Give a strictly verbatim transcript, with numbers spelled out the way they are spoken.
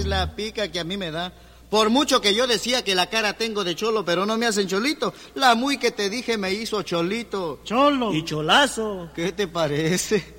es la pica que a mí me da. Por mucho que yo decía que la cara tengo de cholo, pero no me hacen cholito. La muy que te dije me hizo cholito. Cholo. Y cholazo. ¿Qué te parece?